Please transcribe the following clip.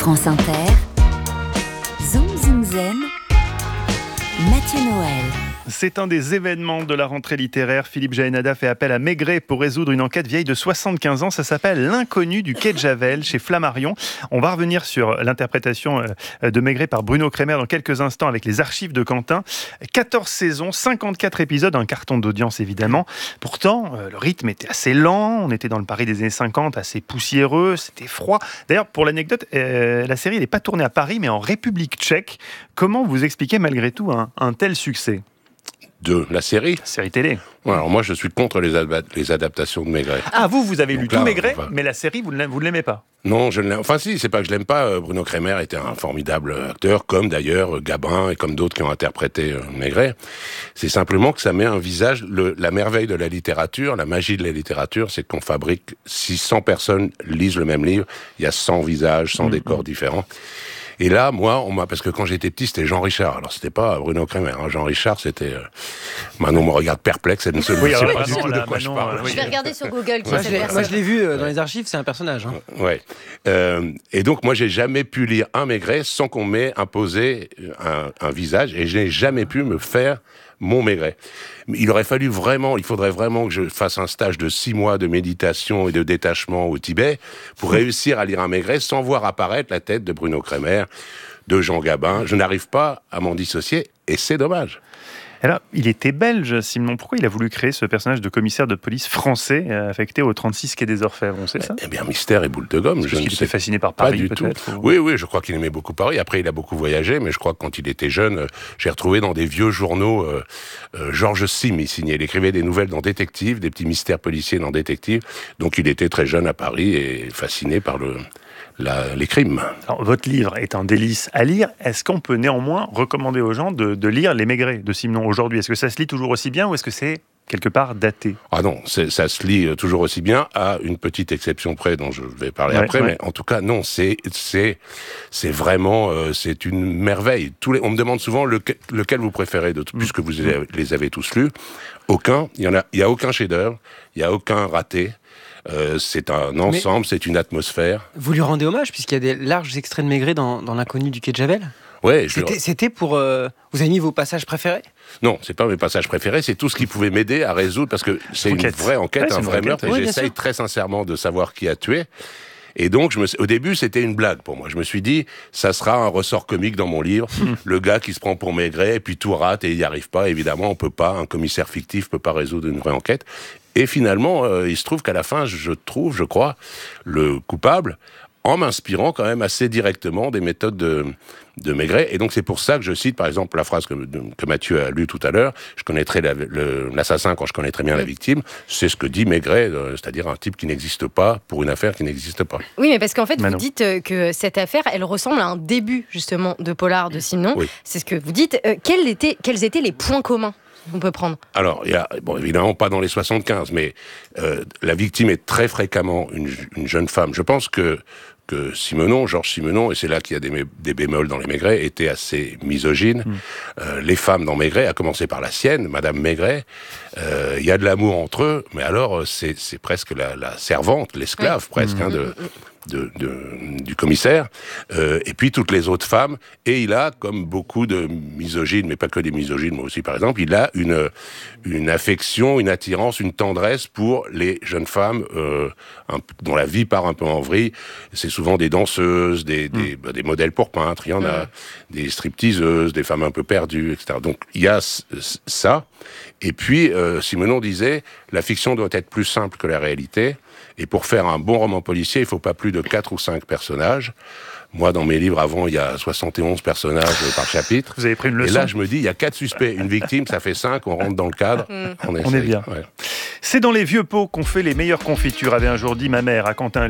France Inter, Zoom Zoom Zen, Mathieu Noël. C'est un des événements de la rentrée littéraire. Philippe Jaénada fait appel à Maigret pour résoudre une enquête vieille de 75 ans. Ça s'appelle L'inconnu du quai de Javel chez Flammarion. On va revenir sur l'interprétation de Maigret par Bruno Kremer dans quelques instants avec les archives de Quentin. 14 saisons, 54 épisodes, un carton d'audience évidemment. Pourtant, le rythme était assez lent. On était dans le Paris des années 50, assez poussiéreux, c'était froid. D'ailleurs, pour l'anecdote, la série n'est pas tournée à Paris, mais en République tchèque. Comment vous expliquez malgré tout un tel succès ? De la série télé. Ouais, alors moi, je suis contre les adaptations de Maigret. Ah, vous avez lu Donc là, tout Maigret, enfin, mais la série, vous ne l'aimez pas ? Non, je ne l'aime. Enfin, si, c'est pas que je l'aime pas. Bruno Kremer était un formidable acteur, comme d'ailleurs Gabin et comme d'autres qui ont interprété Maigret. C'est simplement que ça met un visage. La merveille de la littérature, la magie de la littérature, c'est qu'on fabrique. Si 100 personnes lisent le même livre, il y a 100 visages, 100 décors différents. Et là, moi, parce que quand j'étais petit, c'était Jean Richard. Alors, c'était pas Bruno Kremer. Hein. Jean Richard, c'était... Manon me regarde perplexe, elle ne sait pas du tout de quoi je parle. Je vais regarder sur Google qui Moi, s'appelle je l'ai vu dans les archives, c'est un personnage. Hein. Ouais. Et donc, moi, j'ai jamais pu lire un Maigret sans qu'on m'ait imposé un visage, et je n'ai jamais pu me faire mon Maigret. Il faudrait vraiment que je fasse un stage de 6 mois de méditation et de détachement au Tibet pour réussir à lire un Maigret sans voir apparaître la tête de Bruno Kremer, de Jean Gabin. Je n'arrive pas à m'en dissocier, et c'est dommage. Alors, il était belge, Simon. Pourquoi il a voulu créer ce personnage de commissaire de police français affecté au 36 quai des Orfèvres ? On sait ça ? Eh bien, mystère et boule de gomme. Parce qu'il était fasciné par Pas Paris, du peut-être tout. Oui, je crois qu'il aimait beaucoup Paris. Après, il a beaucoup voyagé, mais je crois que quand il était jeune, j'ai retrouvé dans des vieux journaux Georges Sim, il signait. Il écrivait des nouvelles dans Détective, des petits mystères policiers dans Détective. Donc, il était très jeune à Paris et fasciné par les crimes. Alors, votre livre est un délice à lire. Est-ce qu'on peut néanmoins recommander aux gens de lire Les Maigret de Simon aujourd'hui ? Est-ce que ça se lit toujours aussi bien ou est-ce que c'est quelque part daté ? Ah non, ça se lit toujours aussi bien, à une petite exception près dont je vais parler après, mais en tout cas, non, c'est vraiment, c'est une merveille. On me demande souvent lequel vous préférez, puisque vous les avez tous lus. Aucun, il y a aucun chef-d'œuvre, il y a aucun raté. C'est un ensemble, c'est une atmosphère. Vous lui rendez hommage, puisqu'il y a des larges extraits de Maigret dans L'inconnu du quai de Javel ? Ouais, C'était pour... Vous avez mis vos passages préférés ? Non, c'est pas mes passages préférés, c'est tout ce qui pouvait m'aider à résoudre, parce que c'est une vraie enquête, un vrai meurtre, et j'essaye très sincèrement de savoir qui a tué. Et donc, au début, c'était une blague pour moi. Je me suis dit, ça sera un ressort comique dans mon livre. Le gars qui se prend pour Maigret, et puis tout rate, et il n'y arrive pas. Évidemment, on peut pas, un commissaire fictif peut pas résoudre une vraie enquête. Et finalement, il se trouve qu'à la fin, je crois, le coupable, en m'inspirant quand même assez directement des méthodes de Maigret. Et donc, c'est pour ça que je cite, par exemple, la phrase que Mathieu a lue tout à l'heure, je connaîtrai l'assassin quand je connaîtrai bien la victime. C'est ce que dit Maigret, c'est-à-dire un type qui n'existe pas pour une affaire qui n'existe pas. Oui, mais parce qu'en fait, vous dites que cette affaire, elle ressemble à un début, justement, de polar de Simon. Oui. C'est ce que vous dites. Quels étaient les points communs qu'on peut prendre ? Alors, il y a, évidemment pas dans les 75, mais la victime est très fréquemment une jeune femme. Je pense que Georges Simenon, et c'est là qu'il y a des bémols dans les Maigret, était assez misogyne. Les femmes dans Maigret, à commencer par la sienne, Madame Maigret, il y a de l'amour entre eux, mais alors c'est presque la servante, l'esclave presque, du commissaire, et puis toutes les autres femmes, et il a, comme beaucoup de misogynes, mais pas que des misogynes, moi aussi par exemple, il a une affection, une attirance, une tendresse pour les jeunes femmes dont la vie part un peu en vrille. C'est souvent des danseuses, des modèles pour peintres, il y en a des stripteaseuses, des femmes un peu perdues, etc. Donc il y a ça, et puis Simenon disait, la fiction doit être plus simple que la réalité. Et pour faire un bon roman policier, il ne faut pas plus de 4 ou 5 personnages. Moi, dans mes livres, avant, il y a 71 personnages par chapitre. Vous avez pris une leçon. Et là, je me dis, il y a 4 suspects. Une victime, ça fait 5, on rentre dans le cadre. On est bien. Ouais. C'est dans les vieux pots qu'on fait les meilleures confitures, avait un jour dit ma mère à Quentin.